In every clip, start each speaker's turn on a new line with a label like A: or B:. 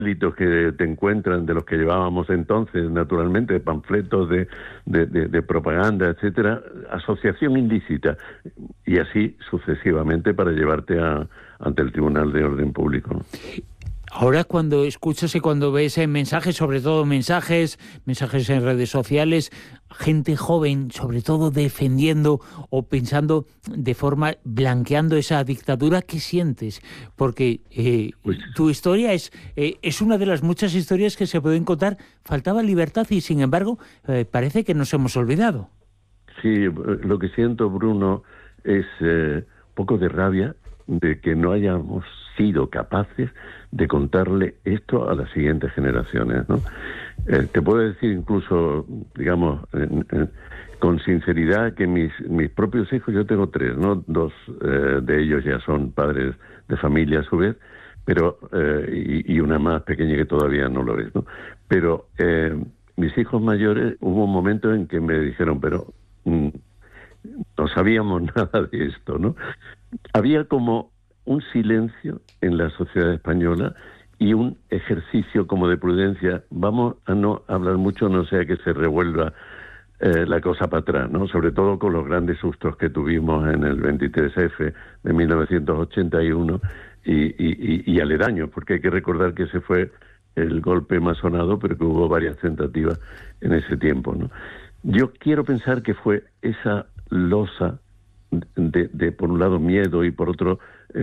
A: delitos que te encuentran de los que llevábamos entonces, naturalmente, panfletos de propaganda, etcétera, asociación ilícita, y así sucesivamente para llevarte ante el Tribunal de Orden Público, ¿no?
B: Ahora cuando escuchas y cuando ves mensajes, sobre todo mensajes en redes sociales, gente joven, sobre todo defendiendo o pensando de forma, blanqueando esa dictadura, ¿qué sientes? Porque tu historia es una de las muchas historias que se pueden contar. Faltaba libertad y, sin embargo, parece que nos hemos olvidado.
A: Sí, lo que siento, Bruno, es un poco de rabia de que no hayamos sido capaces de contarle esto a las siguientes generaciones, ¿no? Te puedo decir incluso, digamos, con sinceridad, que mis propios hijos, yo tengo 3, ¿no? 2 de ellos ya son padres de familia a su vez, pero y una más pequeña que todavía no lo es, ¿no? Pero mis hijos mayores, hubo un momento en que me dijeron, pero no sabíamos nada de esto, ¿no? Había como un silencio en la sociedad española y un ejercicio como de prudencia. Vamos a no hablar mucho, no sea que se revuelva la cosa para atrás, ¿no? Sobre todo con los grandes sustos que tuvimos en el 23F de 1981 y aledaños, porque hay que recordar que ese fue el golpe más sonado, pero que hubo varias tentativas en ese tiempo, ¿no? Yo quiero pensar que fue esa losa de por un lado miedo y por otro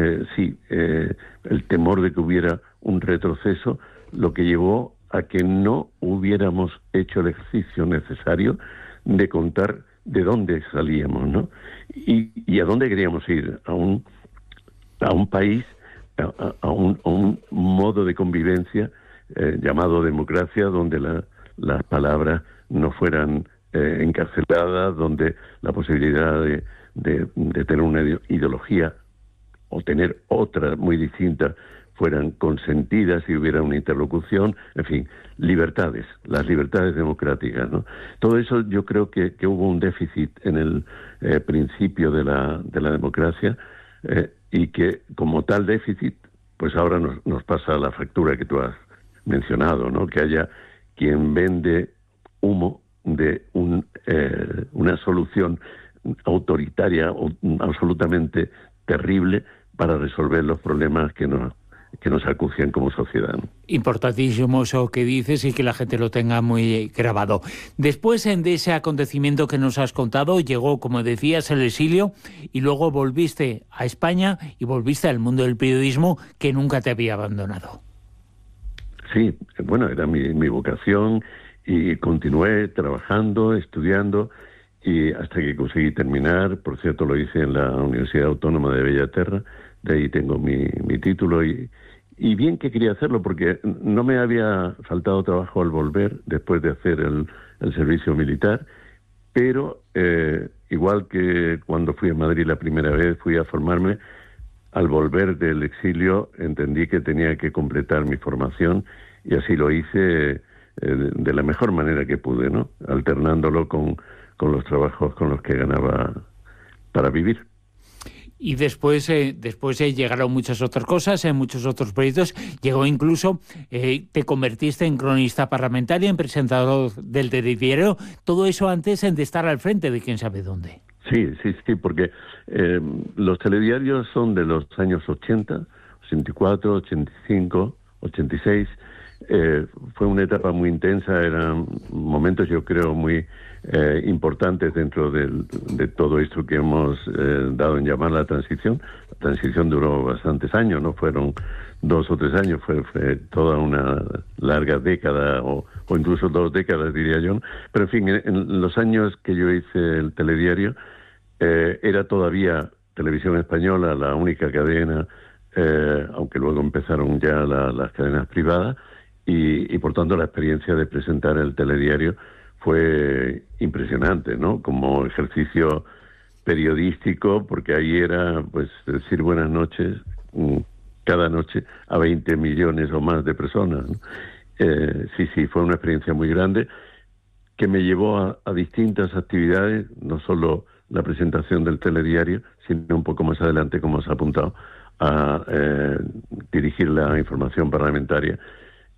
A: el temor de que hubiera un retroceso, lo que llevó a que no hubiéramos hecho el ejercicio necesario de contar de dónde salíamos, ¿no? Y a dónde queríamos ir, a un país, a un modo de convivencia llamado democracia, donde las palabras no fueran encarceladas, donde la posibilidad de tener una ideología o tener otra muy distinta fueran consentidas y hubiera una interlocución, en fin, libertades, las libertades democráticas, ¿no? Todo eso yo creo que hubo un déficit en el principio de la democracia y que como tal déficit, pues ahora nos pasa la factura que tú has mencionado, ¿no? Que haya quien vende humo de una solución autoritaria o absolutamente terrible para resolver los problemas que nos acucian como sociedad, ¿no?
B: Importantísimo eso que dices y que la gente lo tenga muy grabado. Después de ese acontecimiento que nos has contado, llegó, como decías, el exilio y luego volviste a España y volviste al mundo del periodismo, que nunca te había abandonado.
A: Sí, bueno, era mi vocación y continué trabajando, estudiando y hasta que conseguí terminar. Por cierto, lo hice en la Universidad Autónoma de Bellaterra, de ahí tengo mi título y bien que quería hacerlo porque no me había faltado trabajo al volver después de hacer el servicio militar, pero igual que cuando fui a Madrid la primera vez, fui a formarme. Al volver del exilio entendí que tenía que completar mi formación y así lo hice de la mejor manera que pude, ¿no? Alternándolo con los trabajos con los que ganaba para vivir.
B: Y después llegaron muchas otras cosas, muchos otros proyectos. Llegó incluso, te convertiste en cronista parlamentario, en presentador del telediario. Todo eso antes de estar al frente de quién sabe dónde.
A: Sí, porque los telediarios son de los años 80, 84, 85, 86. Fue una etapa muy intensa, eran momentos, yo creo, muy importantes dentro de todo esto que hemos dado en llamar la transición. La transición duró bastantes años, no fueron 2 o 3 años, fue toda una larga década o incluso 2 décadas, diría yo. Pero en fin, en los años que yo hice el telediario, era todavía Televisión Española la única cadena, aunque luego empezaron ya las cadenas privadas, y por tanto la experiencia de presentar el telediario fue impresionante, ¿no? Como ejercicio periodístico, porque ahí era pues decir buenas noches cada noche a 20 millones o más de personas, ¿no? Sí, fue una experiencia muy grande que me llevó a distintas actividades, no solo la presentación del telediario, sino un poco más adelante, como os he apuntado, a dirigir la información parlamentaria